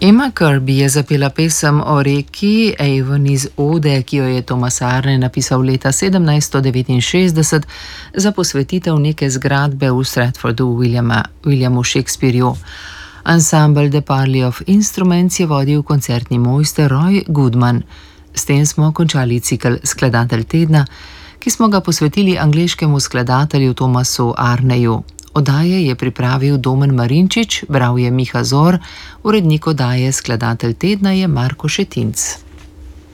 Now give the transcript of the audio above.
Emma Kirby je zapela pesem o reki Avon iz ode, ki jo je Thomas Arne napisal leta 1769 za posvetitev neke zgradbe v Stratfordu Williamu Shakespearju. Ensemble The Parley of Instruments je vodil koncertni mojster Roy Goodman. S tem smo končali cikel Skladatelj tedna, ki smo ga posvetili angleškemu skladatelju Thomasu Arneju. Oddaje je pripravil Domen Marinčič, bral je Miha Zor, urednik oddaje Skladatelj tedna je Marko Šetinc.